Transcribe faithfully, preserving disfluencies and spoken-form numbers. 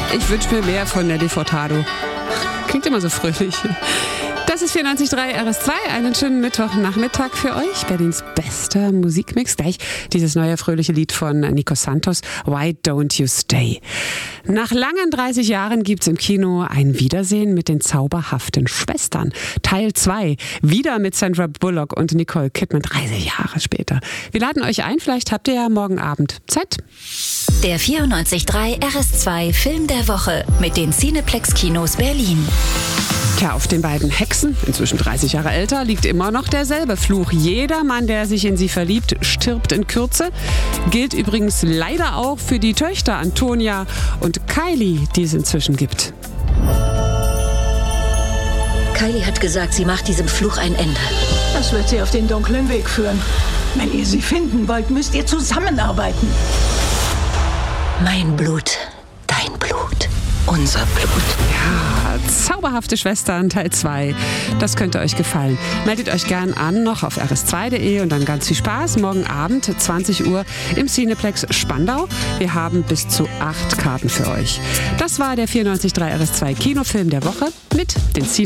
Ich wünsche mir mehr von Nelly Furtado. Klingt immer so fröhlich. Das ist vierundneunzig Komma drei R S zwei. Einen schönen Mittwochnachmittag für euch. Berlins bester Musikmix. Gleich dieses neue fröhliche Lied von Nico Santos, Why Don't You Stay. Nach langen dreißig Jahren gibt's im Kino ein Wiedersehen mit den zauberhaften Schwestern. Teil zwei. Wieder mit Sandra Bullock und Nicole Kidman dreißig Jahre später. Wir laden euch ein. Vielleicht habt ihr ja morgen Abend Zeit. Der vierundneunzig Komma drei R S zwei Film der Woche mit den Cineplex Kinos Berlin. Tja, auf den beiden Hexen, inzwischen dreißig Jahre älter, liegt immer noch derselbe Fluch. Jeder Mann, der sich in sie verliebt, stirbt in Kürze. Gilt übrigens leider auch für die Töchter Antonia und Kylie, die es inzwischen gibt. Kylie hat gesagt, sie macht diesem Fluch ein Ende. Das wird sie auf den dunklen Weg führen. Wenn ihr sie finden wollt, müsst ihr zusammenarbeiten. Mein Blut, dein Blut, unser Blut. Ja, zauberhafte Schwestern, Teil zwei. Das könnte euch gefallen. Meldet euch gern an, noch auf r s zwei punkt de und dann ganz viel Spaß. Morgen Abend, zwanzig Uhr, im Cineplex Spandau. Wir haben bis zu acht Karten für euch. Das war der vierundneunzig Komma drei R S zwei Kinofilm der Woche mit den Cine